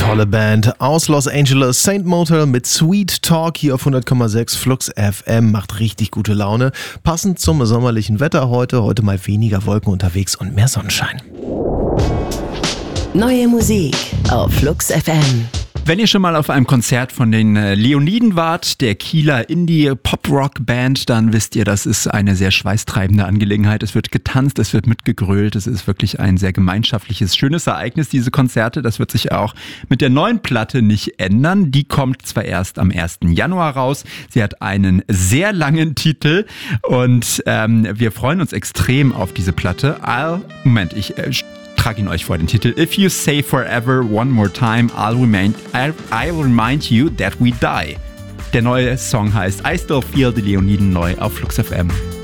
Tolle Band aus Los Angeles, Saint Motel mit Sweet Talk hier auf 100,6 Flux FM, macht richtig gute Laune. Passend zum sommerlichen Wetter heute mal weniger Wolken unterwegs und mehr Sonnenschein. Neue Musik auf Flux FM. Wenn ihr schon mal auf einem Konzert von den Leoniden wart, der Kieler Indie-Pop-Rock-Band, dann wisst ihr, das ist eine sehr schweißtreibende Angelegenheit. Es wird getanzt, es wird mitgegrölt, es ist wirklich ein sehr gemeinschaftliches, schönes Ereignis, diese Konzerte. Das wird sich auch mit der neuen Platte nicht ändern. Die kommt zwar erst am 1. Januar raus, sie hat einen sehr langen Titel und wir freuen uns extrem auf diese Platte. Ich trage ihn euch vor, den Titel. If you say forever one more time, I'll remind you that we die. Der neue Song heißt I Still Feel, die Leoniden neu auf Flux FM.